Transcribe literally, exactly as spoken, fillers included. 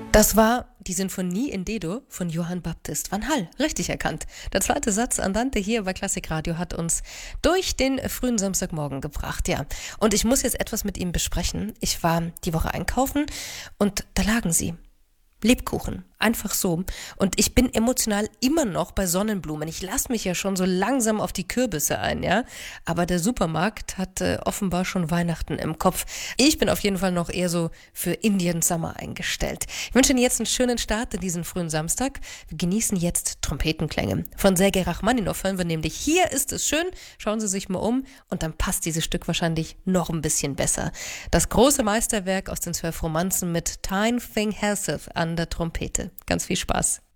Das war die Sinfonie in D-Dur von Johann Baptist van Hall. Richtig erkannt. Der zweite Satz Andante hier bei Klassikradio hat uns durch den frühen Samstagmorgen gebracht, ja. Und ich muss jetzt etwas mit ihm besprechen. Ich war die Woche einkaufen und da lagen sie. Lebkuchen, einfach so. Und ich bin emotional immer noch bei Sonnenblumen. Ich lasse mich ja schon so langsam auf die Kürbisse ein, ja. Aber der Supermarkt hat äh, offenbar schon Weihnachten im Kopf. Ich bin auf jeden Fall noch eher so für Indian Summer eingestellt. Ich wünsche Ihnen jetzt einen schönen Start in diesen frühen Samstag. Wir genießen jetzt Trompetenklänge. Von Sergei Rachmaninow hören wir nämlich Hier ist es schön. Schauen Sie sich mal um und dann passt dieses Stück wahrscheinlich noch ein bisschen besser. Das große Meisterwerk aus den zwölf Romanzen mit Tyne Thing Helseth an der Trompete. Ganz viel Spaß.